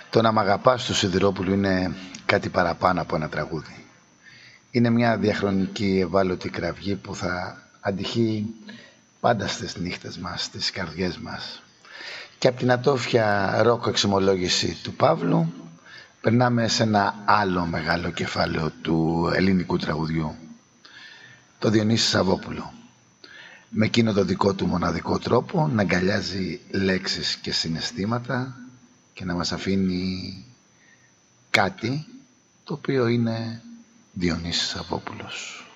Το να μ' αγαπάς του Σιδηρόπουλου είναι κάτι παραπάνω από ένα τραγούδι. Είναι μια διαχρονική ευάλωτη κραυγή που θα αντυχεί πάντα στις νύχτες μας, στις καρδιές μας. Και από την ατόφια ροκ εξομολόγηση του Παύλου περνάμε σε ένα άλλο μεγάλο κεφάλαιο του ελληνικού τραγουδιού, το Διονύση Σαββόπουλο. Με εκείνο το δικό του μοναδικό τρόπο να αγκαλιάζει λέξεις και συναισθήματα και να μας αφήνει κάτι το οποίο είναι Διονύσης Σαββόπουλος.